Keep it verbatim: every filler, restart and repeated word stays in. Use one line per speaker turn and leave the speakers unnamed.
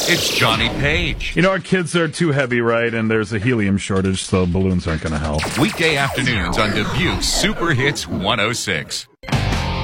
It's Johnny Page.
You know, our kids are too heavy, right? And there's a helium shortage, so balloons aren't going to help.
Weekday afternoons on Dubuque's Super Hits one oh six.